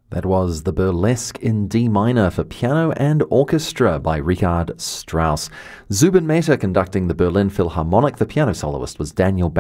That was the Burlesque in D minor for piano and orchestra by Richard Strauss. Zubin Mehta conducting the Berlin Philharmonic. The piano soloist was Daniel